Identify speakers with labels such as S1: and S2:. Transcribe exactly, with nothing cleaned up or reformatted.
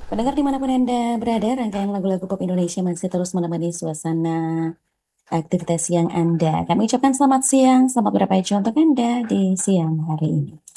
S1: Pendengar dimanapun Anda berada, rangkaian lagu-lagu pop Indonesia masih terus menemani suasana aktivitas siang Anda. Kami ucapkan selamat siang, selamat berapa jam untuk Anda di siang hari ini.